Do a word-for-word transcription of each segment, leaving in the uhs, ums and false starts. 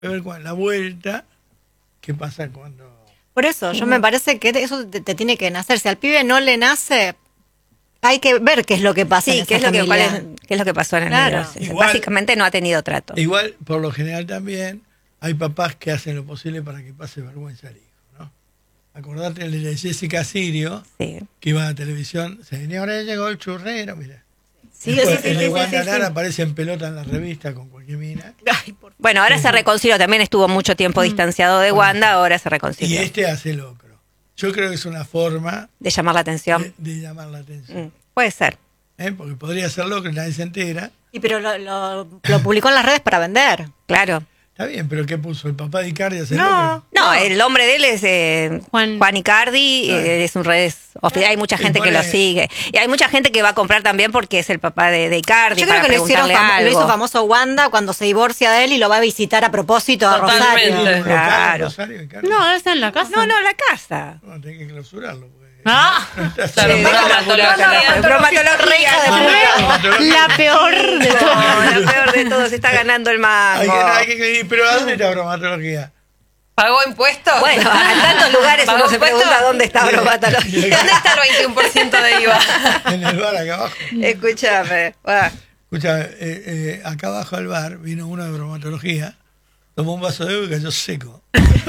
a ver cuál, la vuelta, qué pasa cuando... Por eso, yo me parece que eso te, te tiene que nacer. Si al pibe no le nace, hay que ver qué es lo que pasa. Sí, en qué es, esa lo que, cuál familia. es, qué es lo que pasó en el Claro. negocio. Igual- Básicamente no ha tenido trato. Igual, por lo general también, hay papás que hacen lo posible para que pase vergüenza al hijo, ¿no? Acordate el de Jessica Sirio, Sí. que iba a la televisión, señora, llegó el churrero, mira. Sí, Después, sí, sí, el de sí, Wanda sí, Nara sí. aparece en pelota en la revista con cualquier mina. Ay, por- Bueno, ahora se reconcilió. También estuvo mucho tiempo distanciado de Wanda, ahora se Y reconcilió. este hace locro. Yo creo que es una forma De llamar la atención. de, de llamar la atención. Mm, puede ser. ¿eh? Porque podría ser locro y nadie se entera. Y pero lo, lo, lo publicó en las redes para vender. Claro. Está bien, pero ¿qué puso? ¿El papá de Icardi hace No. locro? No, el nombre de él es eh, Juan. Juan, Icardi, eh, es un redes oficial, hay mucha Sí, gente que pone- lo sigue. Y hay mucha gente que va a comprar también porque es el papá de, de Icardi. Yo creo para que lo, hicieron preguntarle fam- lo hizo algo. famoso Wanda cuando se divorcia de él y lo va a visitar a propósito a Totalmente. ¿Tiene un Rosario. local en Claro. Rosario, Icardi? No, debe estar en la casa. No, no, la casa. No, tenés que clausurarlo. Porque... Ah, Está bien, bromatología. Bromatología. la peor de No, todas. lo peor de todo, se está ganando el Hay mango. que, hay que- pero ¿a dónde está bromatología? ¿Pagó impuestos? Bueno, en tantos lugares ¿Pagó uno se impuestos? pregunta dónde está bromatología. ¿Dónde está el veintiuno por ciento de I V A? En el bar acá abajo. Escúchame. ah, Escucha, eh, eh, acá abajo al bar vino uno de bromatología, tomó un vaso de agua y cayó seco.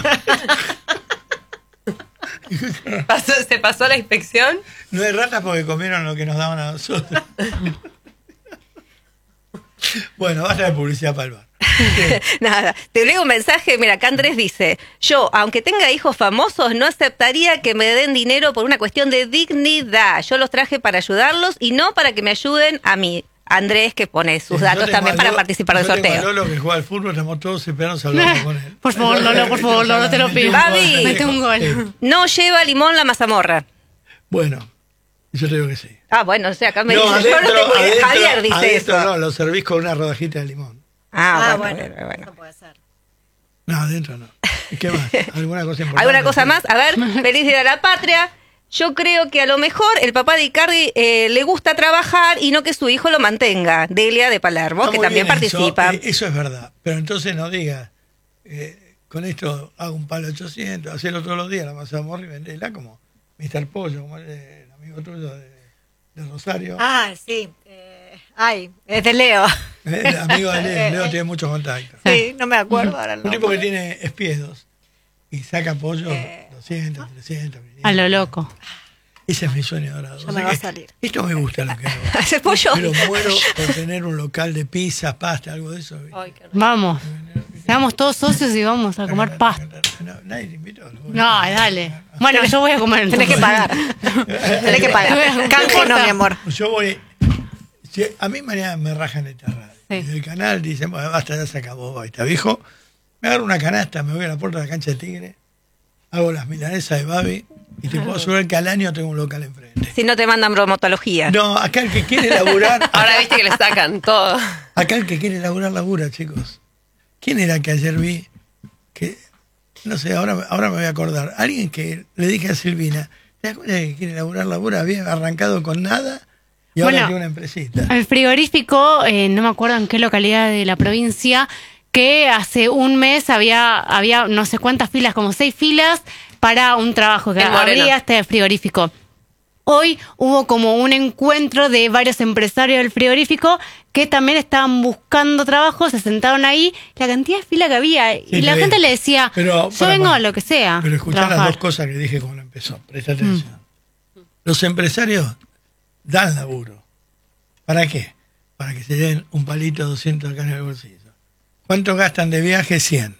¿Pasó- ¿Se pasó la inspección? No hay ratas porque comieron lo que nos daban a nosotros. Bueno, basta de publicidad para el bar. Nada, te leo un mensaje, mira, acá Andrés dice, yo, aunque tenga hijos famosos, no aceptaría que me den dinero por una cuestión de dignidad. Yo los traje para ayudarlos y no para que me ayuden a mí. Andrés, que pone sus Yo datos tengo también a para Lolo- participar del yo tengo a sorteo. Lolo que juega al fútbol, estamos todos esperando saludar con él. Por favor, Lolo, por favor, Lolo, te lo pido. Babi. Mete un gol. No lleva limón la mazamorra. Bueno, yo te digo que sí. Ah, bueno, o sea, acá me No, dice, yo no adentro- tengo idea. adentro- Javier dice adentro eso. No, lo servís con una rodajita de limón. Ah, Ah, bueno, bueno, bueno, bueno. eso puede ser. No, adentro no. ¿Y qué más? ¿Alguna cosa importante? ¿Alguna cosa más? A ver, feliz día de la patria. Yo creo que a lo mejor el papá de Icardi eh, le gusta trabajar y no que su hijo lo mantenga. Delia de Palermo, Está que muy también bien participa. Eso, eh, eso es verdad. Pero entonces no digas, eh, con esto hago un palo ochocientos, hacelo todos los días, la mazamorra y vendela como mister Pollo, como el, el amigo tuyo de, de Rosario. Ah, sí. Eh, ay, es de Leo. El amigo de Leo, Leo tiene muchos contactos. Sí, no me acuerdo ahora el Un tipo que nombre. tiene espiedos y saca pollo doscientos, trescientos. quinientos. A lo loco. Ese es mi sueño dorado. Ya O me sea va a que salir. Esto me gusta lo que hago. ¿Hace pollo? Pero muero por tener un local de pizza, pasta, algo de eso. Ay, qué rico. Vamos. Seamos todos socios y vamos a comer pasta. No, nadie te invitó. No, dale. Bueno, yo voy a comer Tenés que entonces. pagar. Tenés que pagar. Canje no, mi amor. Yo voy. Si a mí mañana me rajan esta radio. Sí. Y del canal dicen, bueno, basta, ya se acabó, ahí está viejo. Me agarro una canasta, me voy a la puerta de la cancha de Tigre, hago las milanesas de Babi y te puedo asegurar que al año tengo un local enfrente. Si no te mandan bromatología. No, acá el que quiere laburar, Ahora viste que le sacan todo. acá el que quiere laburar, labura, chicos. ¿Quién era que ayer vi? Que, no sé, ahora, ahora me voy a acordar. Alguien que le dije a Silvina, ¿te das cuenta que quiere laburar, labura? Había arrancado con nada y ahora Bueno, tiene una empresita. El frigorífico, eh, no me acuerdo en qué localidad de la provincia, que hace un mes había, había no sé cuántas filas, como seis filas para un trabajo que En Moreno. abría este frigorífico. Hoy hubo como un encuentro de varios empresarios del frigorífico que también estaban buscando trabajo, se sentaron ahí, la cantidad de fila que había, Sí, y la que gente bien. le decía, Pero, yo para, vengo para. a lo que sea. Pero escuchá las trabajar". dos cosas que dije cuando empezó. Presta atención. Los empresarios dan laburo. ¿Para qué? Para que se den un palito doscientos acá en el bolsillo. ¿Cuánto gastan de viaje? cien.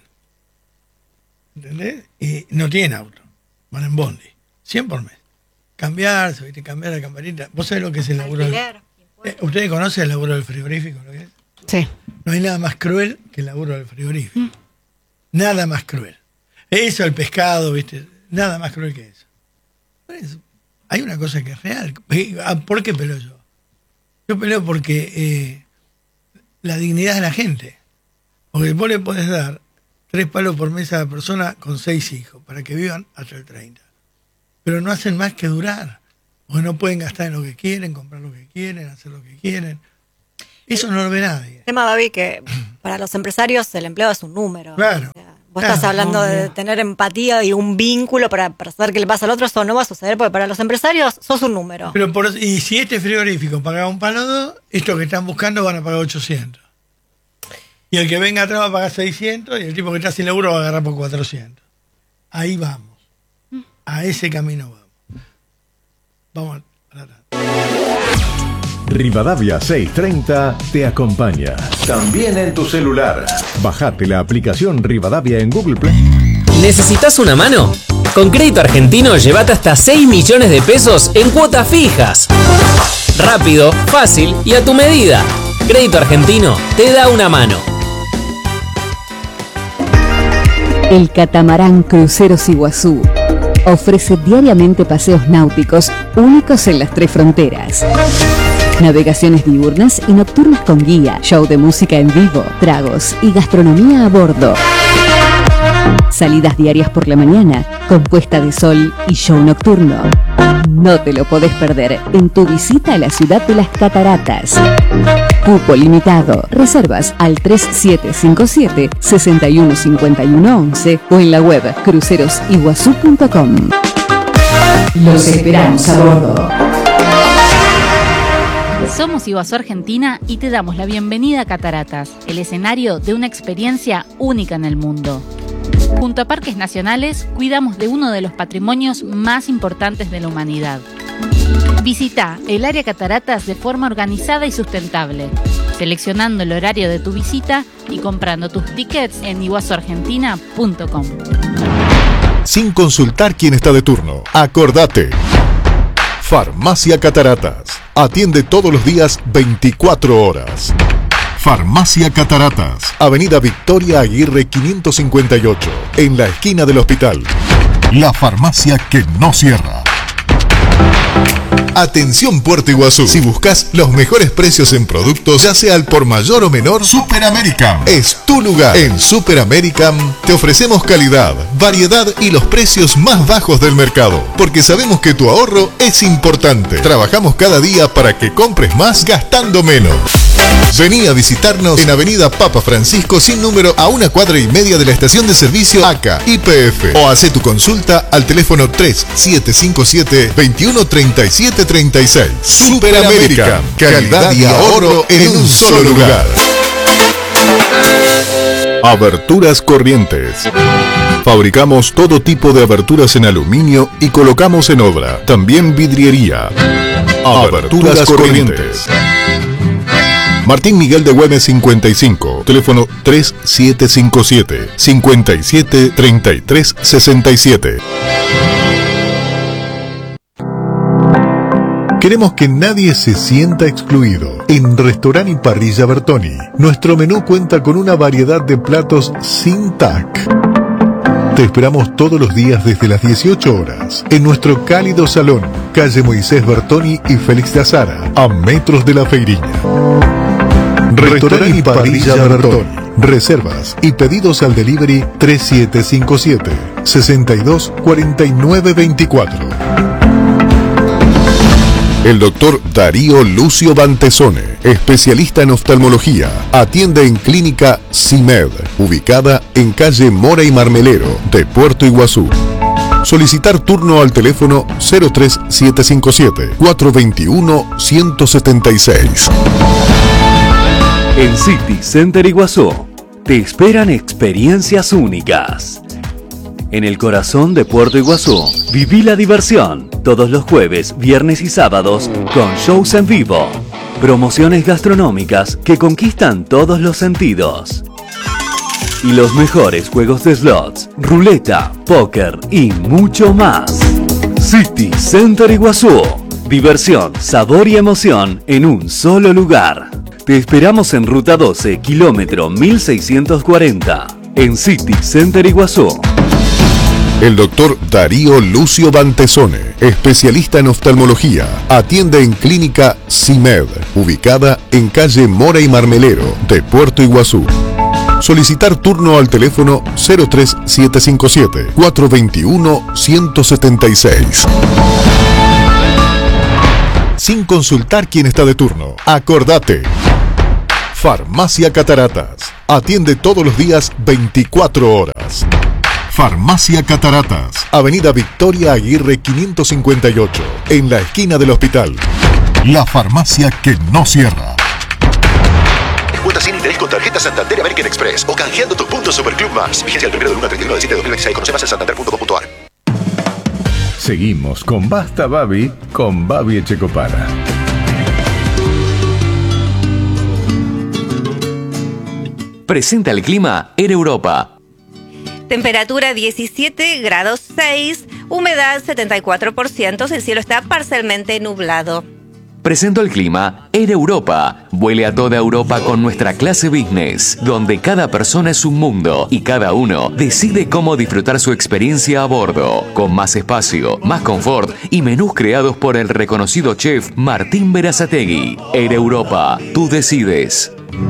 ¿Entendés? Y no tienen auto. Van en bondi. cien por mes. Cambiarse, ¿viste? Cambiar la campanita. ¿Vos sabés lo que es el laburo? del- Alquiler. Eh, ¿Ustedes conocen el laburo del frigorífico? ¿Lo que es? Sí. No hay nada más cruel que el laburo del frigorífico. Nada más cruel. Eso, el pescado, ¿viste? Nada más cruel que eso. Por eso, hay una cosa que es real. Ah, ¿por qué peleo yo? Yo peleo porque eh, la dignidad de la gente. Porque vos le podés dar tres palos por mesa a la persona con seis hijos para que vivan hasta el treinta. Pero no hacen más que durar. Porque no pueden gastar en lo que quieren, comprar lo que quieren, hacer lo que quieren. Eso no lo ve nadie. El tema, Babi, que para los empresarios el empleado es un número. Claro. O sea, vos Claro, estás hablando no, de no. tener empatía y un vínculo para, para saber qué le pasa al otro. Eso no va a suceder porque para los empresarios sos un número. Pero por, y si este frigorífico paga un palo dos, estos que están buscando van a pagar ochocientos. Y el que venga atrás va a pagar seiscientos y el tipo que está sin laburo va a agarrar por cuatrocientos. Ahí vamos. A ese camino vamos. Vamos para atrás. Rivadavia seiscientos treinta te acompaña. También en tu celular. Bajate la aplicación Rivadavia en Google Play. ¿Necesitas una mano? Con Crédito Argentino llévate hasta seis millones de pesos en cuotas fijas. Rápido, fácil y a tu medida. Crédito Argentino te da una mano. El catamarán Cruceros Iguazú ofrece diariamente paseos náuticos únicos en las tres fronteras. Navegaciones diurnas y nocturnas con guía, show de música en vivo, tragos y gastronomía a bordo. Salidas diarias por la mañana, con puesta de sol y show nocturno. No te lo podés perder en tu visita a la ciudad de las cataratas. Cupo limitado. Reservas al tres siete cinco siete, seis uno cinco uno once o en la web cruceros iguazú punto com. Los esperamos a bordo. Somos Iguazú Argentina y te damos la bienvenida a Cataratas, el escenario de una experiencia única en el mundo. Junto a Parques Nacionales, cuidamos de uno de los patrimonios más importantes de la humanidad. Visita el área Cataratas de forma organizada y sustentable, seleccionando el horario de tu visita y comprando tus tickets en iguazú argentina punto com. Sin consultar quién está de turno, acordate. Farmacia Cataratas. Atiende todos los días veinticuatro horas. Farmacia Cataratas. Avenida Victoria Aguirre quinientos cincuenta y ocho, en la esquina del hospital. La farmacia que no cierra. Atención Puerto Iguazú. Si buscas los mejores precios en productos, ya sea al por mayor o menor, Super American es tu lugar. En Super American te ofrecemos calidad, variedad y los precios más bajos del mercado, porque sabemos que tu ahorro es importante. Trabajamos cada día para que compres más gastando menos. Vení a visitarnos en Avenida Papa Francisco sin número, a una cuadra y media de la estación de servicio A C A Y P F, o hacé tu consulta al teléfono tres siete cinco siete, veintiuno treinta y siete treinta y seis. Super American, calidad y ahorro en un solo lugar. Aberturas Corrientes. Fabricamos todo tipo de aberturas en aluminio y colocamos en obra. También vidriería. Aberturas Corrientes. Martín Miguel de Güemes cincuenta y cinco, teléfono tres siete cinco siete, cincuenta y siete, treinta y tres sesenta y siete. Queremos que nadie se sienta excluido. En Restaurant y Parrilla Bertoni, nuestro menú cuenta con una variedad de platos sin T A C. Te esperamos todos los días desde las dieciocho horas en nuestro cálido salón, calle Moisés Bertoni y Félix de Azara, a metros de la Feiriña. Restaurant y Parrilla Bertoni. Reservas y pedidos al delivery tres siete cinco siete, sesenta y dos, cuarenta y nueve veinticuatro. El doctor Darío Lucio Bantesone, especialista en oftalmología, atiende en Clínica CIMED, ubicada en calle Mora y Marmelero de Puerto Iguazú. Solicitar turno al teléfono cero tres siete cinco siete, cuatro dos uno, uno siete seis. En City Center Iguazú te esperan experiencias únicas. En el corazón de Puerto Iguazú, viví la diversión todos los jueves, viernes y sábados con shows en vivo, promociones gastronómicas que conquistan todos los sentidos y los mejores juegos de slots, ruleta, póker y mucho más. City Center Iguazú, diversión, sabor y emoción en un solo lugar. Te esperamos en Ruta doce, kilómetro mil seiscientos cuarenta, en City Center Iguazú. El doctor Darío Lucio Bantesone, especialista en oftalmología, atiende en Clínica CIMED, ubicada en calle Mora y Marmelero de Puerto Iguazú. Solicitar turno al teléfono cero tres siete cinco siete, cuatro dos uno, uno siete seis. Sin consultar quién está de turno, acordate. Farmacia Cataratas. Atiende todos los días veinticuatro horas. Farmacia Cataratas, Avenida Victoria Aguirre quinientos cincuenta y ocho, en la esquina del hospital. La farmacia que no cierra. Cuotas sin interés con tarjeta Santander American Express o canjeando tus puntos Superclub Más. Vigencia el primero del uno al treinta y uno de diciembre de dos mil veintiséis. Conoce más en santander punto com punto a r. Seguimos con Basta Babi con Babi Echecopara. Presenta el clima en Europa. Temperatura diecisiete grados seis, humedad setenta y cuatro por ciento, el cielo está parcialmente nublado. Presento el clima en Europa. Vuele a toda Europa con nuestra clase business, donde cada persona es un mundo y cada uno decide cómo disfrutar su experiencia a bordo, con más espacio, más confort y menús creados por el reconocido chef Martín Berazategui. En Europa, tú decides.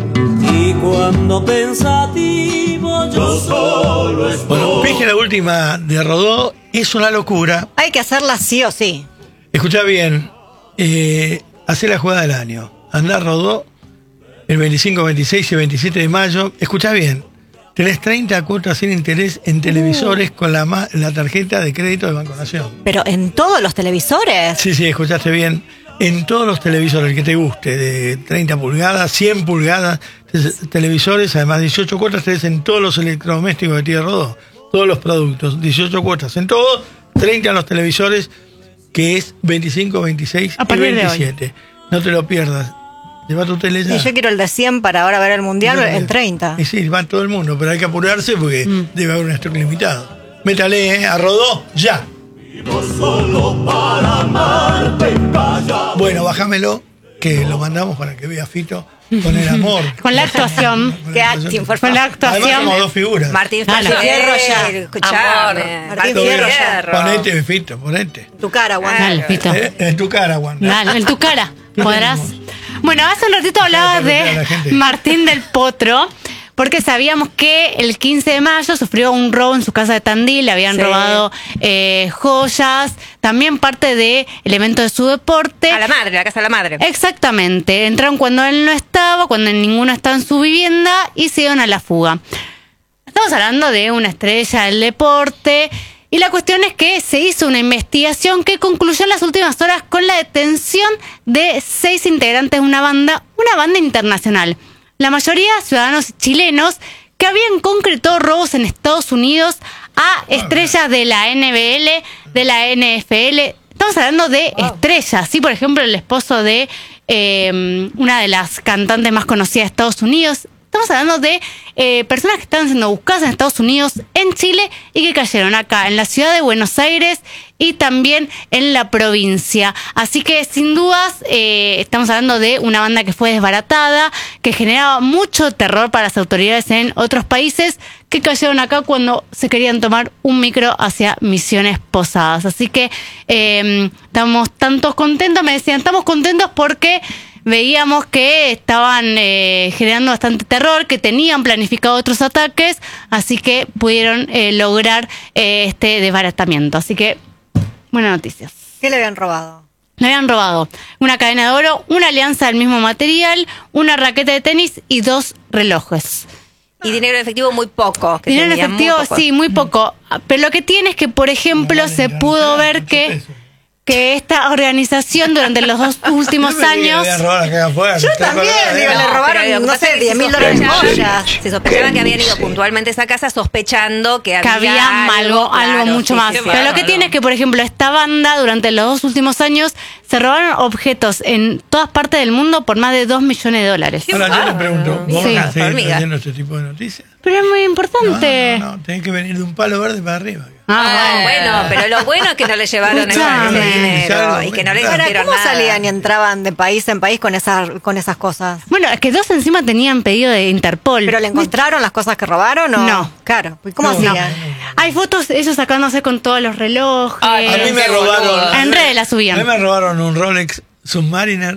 Y cuando pensativo yo solo estoy. Bueno, viste la última de Rodó, es una locura. Hay que hacerla sí o sí. Escuchá bien, eh, hacé la jugada del año. Andá a Rodó el veinticinco, veintiséis y veintisiete de mayo. Escuchá bien, tenés treinta cuotas sin interés en televisores uh. con la, ma- la tarjeta de crédito de Banco Nación. ¿Pero en todos los televisores? Sí, sí, escuchaste bien. En todos los televisores, el que te guste, de treinta pulgadas, cien pulgadas, televisores, además dieciocho cuotas tenés en todos los electrodomésticos de Tierra Rodó, todos los productos, dieciocho cuotas en todos, treinta en los televisores, que es veinticinco, veintiséis y veintisiete. No te lo pierdas. Lleva tu tele ya. Y yo quiero el de cien para ahora ver el mundial no, en treinta. Y sí, va todo el mundo, pero hay que apurarse porque mm. debe haber un stock limitado. Métale, ¿eh? A Rodó, ya. Solo para amarte, bueno, bájamelo, que lo mandamos para que vea Fito con el amor. Con la actuación. Qué acting, por favor. Con la actuación. Además somos dos figuras. Martín Dale. Fierro ya. Escuchame. Martín Fierro Fierro. Ponete, Fito, ponete. Tu cara, Wanda. Dale, Fito. Eh, en tu cara, Wanda. Dale, en tu cara. Podrás. Bueno, hace un ratito hablaba de Martín del Potro, porque sabíamos que el quince de mayo sufrió un robo en su casa de Tandil, le habían sí. robado eh, joyas, también parte de elementos de su deporte. A la madre, la casa de la madre. Exactamente, entraron cuando él no estaba, cuando ninguno estaba en su vivienda y se dieron a la fuga. Estamos hablando de una estrella del deporte y la cuestión es que se hizo una investigación que concluyó en las últimas horas con la detención de seis integrantes de una banda, una banda internacional. La mayoría ciudadanos chilenos que habían concretado robos en Estados Unidos a estrellas de la N B L, de la N F L. Estamos hablando de estrellas, ¿sí? Por ejemplo, el esposo de eh, una de las cantantes más conocidas de Estados Unidos. Estamos hablando de eh, personas que estaban siendo buscadas en Estados Unidos, en Chile, y que cayeron acá, en la ciudad de Buenos Aires y también en la provincia. Así que, sin dudas, eh, estamos hablando de una banda que fue desbaratada, que generaba mucho terror para las autoridades en otros países, que cayeron acá cuando se querían tomar un micro hacia Misiones Posadas. Así que eh, estamos tantos contentos, me decían, estamos contentos porque veíamos que estaban eh, generando bastante terror, que tenían planificado otros ataques, así que pudieron eh, lograr eh, este desbaratamiento. Así que, buenas noticias. ¿Qué le habían robado? Le habían robado una cadena de oro, una alianza del mismo material, una raqueta de tenis y dos relojes. Y dinero en efectivo muy poco. Que dinero en efectivo, muy sí, muy poco. Pero lo que tiene es que, por ejemplo, se pudo ver que... que esta organización durante los dos últimos años... Yo también, digo, le robaron, no sé, diez mil dólares en joyas. Se sospechaba que habían ido puntualmente a esa casa sospechando que que había, había algo, claro, algo mucho sí, más. sí, Pero claro. lo que tiene es que, por ejemplo, esta banda durante los dos últimos años se robaron objetos en todas partes del mundo por más de dos millones de dólares. Ahora yo te pregunto, ¿vos Sí. vas a seguir trayendo este tipo de noticias? Pero es muy importante. No, no, no, tenés que venir de un palo verde para arriba. Ah, bueno, pero lo bueno es que no le llevaron ese Escuchame. dinero y que no le Ahora, hicieron ¿cómo nada. salían y entraban de país en país con esas, con esas cosas? Bueno, es que dos encima tenían pedido de Interpol. ¿Pero le encontraron las cosas que robaron o...? No. Claro, ¿cómo No, hacían? no. Hay fotos ellos sacándose con todos los relojes. Ay, a mí me robaron. En redes la subían. A mí me robaron un Rolex Submariner.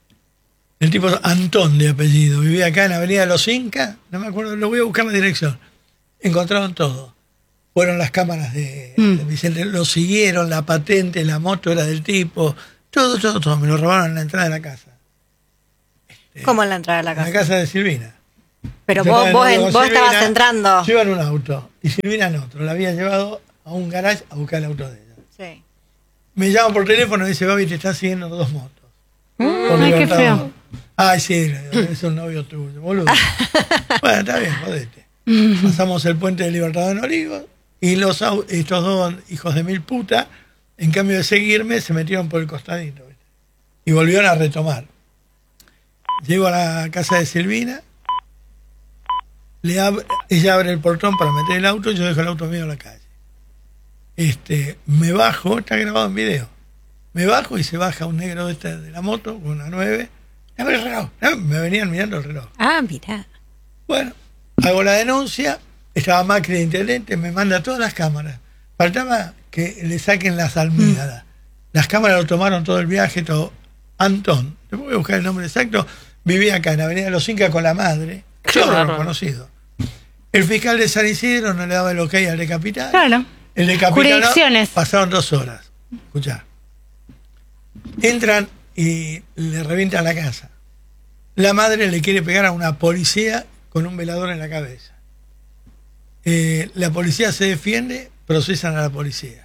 El tipo Antón de apellido. Vivía acá en Avenida Los Incas. No me acuerdo, lo voy a buscar la dirección. Encontraron todo. Fueron las cámaras de, mm. de Vicente. Lo siguieron, la patente, la moto era del tipo. Todo, todo, todo. Me lo robaron en la entrada de la casa. Este, ¿Cómo en la entrada de la en casa? la casa de Silvina. Pero Yo vos, estaba vos, en- en- con vos Silvina, estabas entrando. Yo iba en un auto y Silvina en otro. La había llevado a un garage a buscar el auto de ella. Sí. Me llama por teléfono y dice, Babi, te están siguiendo dos motos. Por Ay, qué Libertador. feo. Ay, sí, es un novio tuyo, boludo. Bueno, está bien, jodete. Pasamos el puente de Libertador en Olivos y los au- estos dos hijos de mil puta, en cambio de seguirme, se metieron por el costadito, ¿viste? Y volvieron a retomar. Llego a la casa de Silvina, le ab- ella abre el portón para meter el auto, yo dejo el auto mío en la calle. Este, me bajo, está grabado en video. Me bajo y se baja un negro de, este, de la moto con una nueve. Dame el reloj. Dame- Me venían mirando el reloj. Ah, mirá. Bueno, hago la denuncia. Estaba Macri de intendente, me manda todas las cámaras. Faltaba que le saquen las almígadas. Las cámaras lo tomaron todo el viaje, todo. Antón, te voy a buscar el nombre exacto, vivía acá en Avenida Los Incas con la madre. Yo no lo conocido. El fiscal de San Isidro no le daba el ok al de Capital. Claro. El de Capital Jurisdicciones. pasaron dos horas. Escuchá. Entran y le revientan la casa. La madre le quiere pegar a una policía con un velador en la cabeza. Eh, la policía se defiende, procesan a la policía.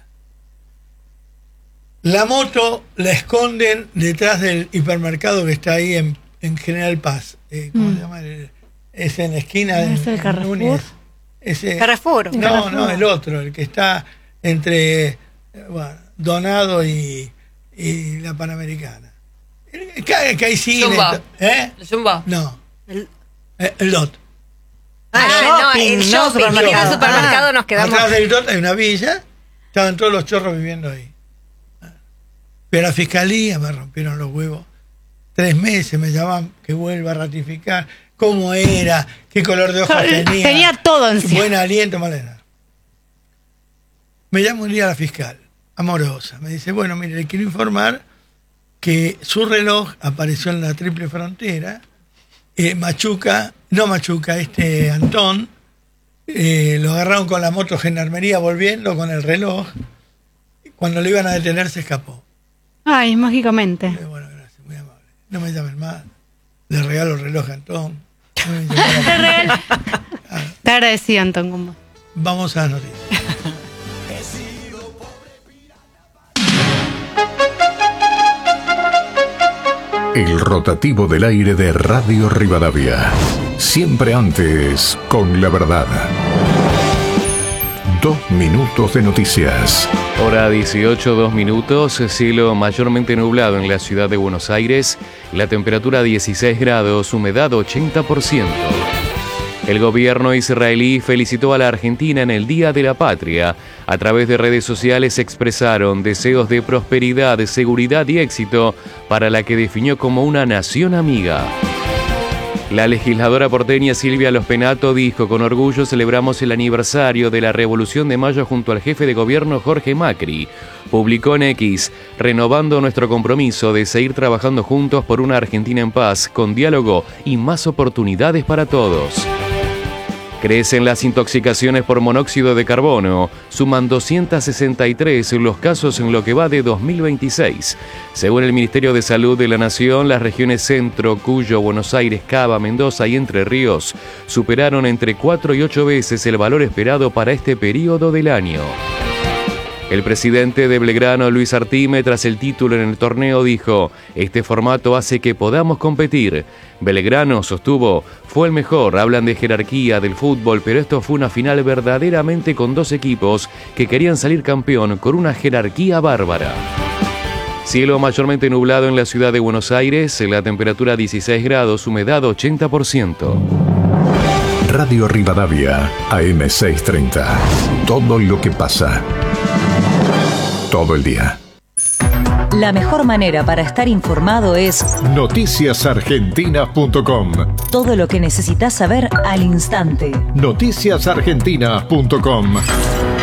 La moto la esconden detrás del hipermercado que está ahí en, en General Paz. Eh, ¿Cómo Mm. se llama? El- es en la esquina de ¿Es el Carrefour? Núñez. Ese- Carrefour. No, Carrefour. no, el otro, el que está entre eh, bueno, Donado y, y la Panamericana. El- Que, que hay cine. Jumbo. ¿Eh? El Jumbo. No. El- Eh, El Lot. Ah, no, el no, shopping. supermercado. En el supermercado Ah. nos quedamos. Atrás del Lot hay una villa. Estaban todos los chorros viviendo ahí. Pero la fiscalía me rompieron los huevos. Tres meses me llamaban que vuelva a ratificar cómo era, qué color de hoja tenía. Tenía todo encima. Buen aliento, malena. Me llama un día la fiscal, amorosa. Me dice, bueno, mire, le quiero informar que su reloj apareció en la triple frontera. Eh, Machuca, no Machuca, este Antón, eh, lo agarraron con la moto gendarmería volviendo con el reloj. Cuando lo iban a detener se escapó. Ay, mágicamente. No me llamen más. Le regalo el reloj a Antón. No me llamen Te más. regalo. Te agradecido, Antón, con vos. Vamos a las noticias. El rotativo del aire de Radio Rivadavia. Siempre antes, con la verdad. Dos minutos de noticias. Hora dieciocho, dos minutos, cielo mayormente nublado en la ciudad de Buenos Aires, la temperatura dieciséis grados, humedad ochenta por ciento. El gobierno israelí felicitó a la Argentina en el Día de la Patria. A través de redes sociales expresaron deseos de prosperidad, seguridad y éxito para la que definió como una nación amiga. La legisladora porteña Silvia Los Penato dijo: con orgullo celebramos el aniversario de la Revolución de Mayo junto al jefe de gobierno Jorge Macri. Publicó en X: renovando nuestro compromiso de seguir trabajando juntos por una Argentina en paz, con diálogo y más oportunidades para todos. Crecen las intoxicaciones por monóxido de carbono, suman doscientos sesenta y tres los casos en lo que va de dos mil veintiséis. Según el Ministerio de Salud de la Nación, las regiones Centro, Cuyo, Buenos Aires, Cava, Mendoza y Entre Ríos superaron entre cuatro y ocho veces el valor esperado para este periodo del año. El presidente de Belgrano, Luis Artime, tras el título en el torneo, dijo: este formato hace que podamos competir. Belgrano, sostuvo, fue el mejor. Hablan de jerarquía del fútbol, pero esto fue una final verdaderamente con dos equipos que querían salir campeón con una jerarquía bárbara. Cielo mayormente nublado en la ciudad de Buenos Aires, la temperatura dieciséis grados, humedad ochenta por ciento. Radio Rivadavia, A M seiscientos treinta. Todo lo que pasa. Todo el día. La mejor manera para estar informado es noticias argentinas punto com. todo lo que necesitas saber al instante. noticias argentinas punto com.